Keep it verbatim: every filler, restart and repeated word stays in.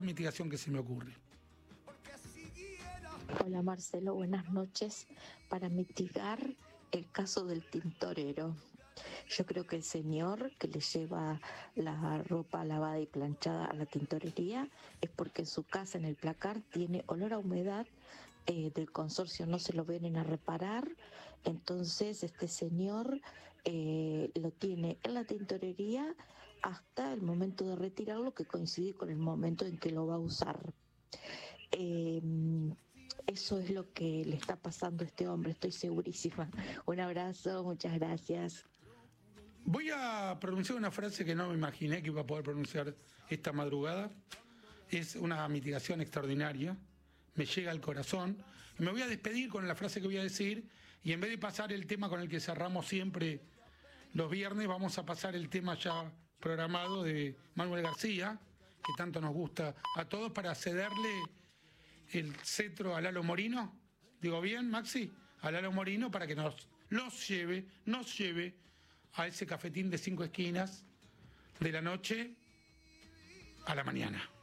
mitigación que se me ocurre. Hola Marcelo, buenas noches. Para mitigar el caso del tintorero, yo creo que el señor que le lleva la ropa lavada y planchada a la tintorería es porque en su casa, en el placar, tiene olor a humedad eh, del consorcio, no se lo vienen a reparar. Entonces este señor eh, lo tiene en la tintorería hasta el momento de retirarlo, que coincide con el momento en que lo va a usar. Eh, Eso es lo que le está pasando a este hombre, estoy segurísima. Un abrazo, muchas gracias. Voy a pronunciar una frase que no me imaginé que iba a poder pronunciar esta madrugada. Es una mitigación extraordinaria, me llega al corazón. Me voy a despedir con la frase que voy a decir y en vez de pasar el tema con el que cerramos siempre los viernes, vamos a pasar el tema ya programado de Manuel García, que tanto nos gusta a todos, para cederle el cetro a Lalo Morino. ¿Digo bien, Maxi? A Lalo Morino para que nos los lleve, nos lleve a ese cafetín de cinco esquinas de la noche a la mañana.